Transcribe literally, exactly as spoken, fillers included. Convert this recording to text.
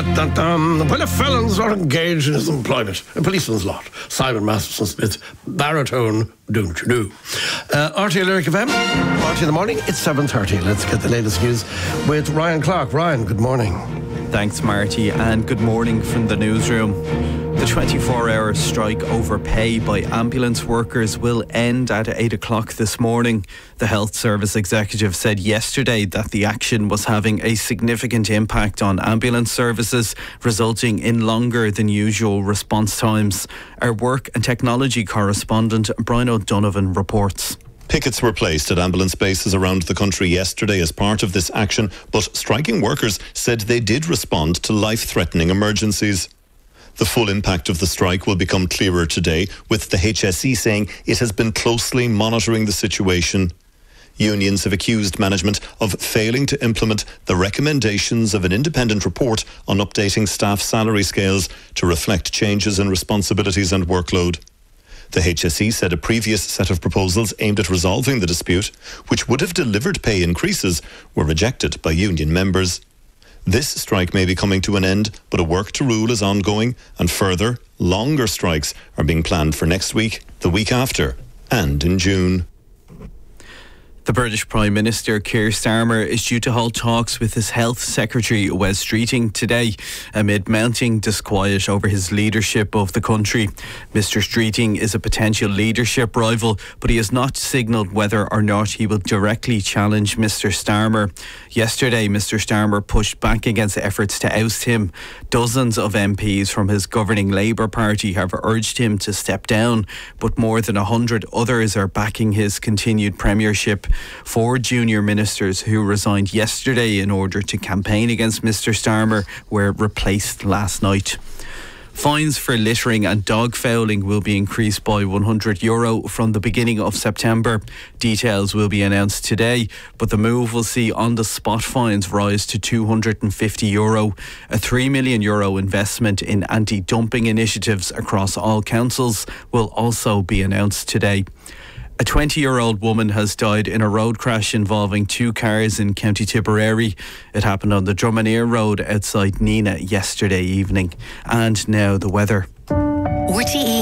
dun, dun. When a felon's not engaged in his employment, a policeman's lot. Simon Masterson Smith, baritone, don't you know? Uh, R T L Lyric F M, R T in the morning, it's seven thirty. Let's get the latest news with Ryan Clark. Ryan, good morning. Thanks, Marty, and good morning from the newsroom. The twenty-four hour strike over pay by ambulance workers will end at eight o'clock this morning. The Health Service executive said yesterday that the action was having a significant impact on ambulance services, resulting in longer than usual response times. Our work and technology correspondent Brian O'Donovan reports. Pickets were placed at ambulance bases around the country yesterday as part of this action, but striking workers said they did respond to life-threatening emergencies. The full impact of the strike will become clearer today, with the H S E saying it has been closely monitoring the situation. Unions have accused management of failing to implement the recommendations of an independent report on updating staff salary scales to reflect changes in responsibilities and workload. The H S E said a previous set of proposals aimed at resolving the dispute, which would have delivered pay increases, were rejected by union members. This strike may be coming to an end, but a work to rule is ongoing, and further, longer strikes are being planned for next week, the week after, and in June. The British Prime Minister Keir Starmer is due to hold talks with his Health Secretary Wes Streeting today amid mounting disquiet over his leadership of the country. Mister Streeting is a potential leadership rival, but he has not signalled whether or not he will directly challenge Mister Starmer. Yesterday, Mister Starmer pushed back against efforts to oust him. Dozens of M Ps from his governing Labour Party have urged him to step down, but more than a hundred others are backing his continued premiership. Four junior ministers who resigned yesterday in order to campaign against Mister Starmer were replaced last night. Fines for littering and dog fouling will be increased by one hundred euro from the beginning of September. Details will be announced today, but the move will see on-the-spot fines rise to two hundred fifty euro. A three million euro investment in anti-dumping initiatives across all councils will also be announced today. A twenty-year-old woman has died in a road crash involving two cars in County Tipperary. It happened on the Drumaneer Road outside Nina yesterday evening. And now the weather. R T E